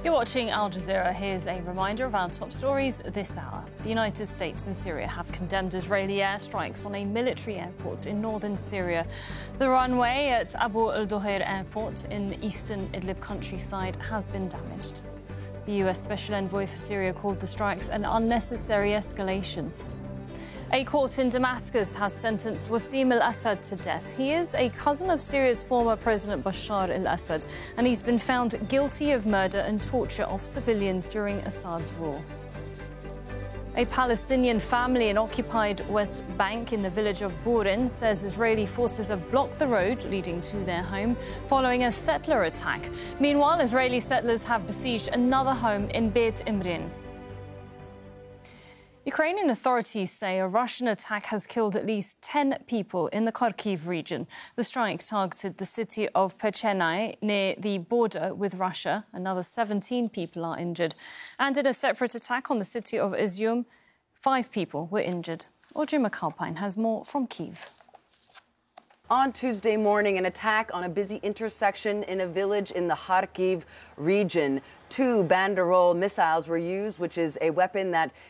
You're watching Al Jazeera. Here's a reminder of our top stories this hour. The United States and Syria have condemned Israeli airstrikes on a military airport in northern Syria. The runway at Abu al-Duhair airport in eastern Idlib countryside has been damaged. The US Special Envoy for Syria called the strikes an unnecessary escalation. A court in Damascus has sentenced Wassim al-Assad to death. He is a cousin of Syria's former President Bashar al-Assad, and he's been found guilty of murder and torture of civilians during Assad's rule. A Palestinian family in occupied West Bank in the village of Burin says Israeli forces have blocked the road leading to their home following a settler attack. Meanwhile, Israeli settlers have besieged another home in Beit Imrin. Ukrainian authorities say a Russian attack has killed at least 10 people in the Kharkiv region. The strike targeted the city of Pechenai near the border with Russia. Another 17 people are injured. And in a separate attack on the city of Izium, 5 people were injured. Audrey McAlpine has more from Kyiv. On Tuesday morning, an attack on a busy intersection in a village in the Kharkiv region. 2 Banderol missiles were used, which is a weapon that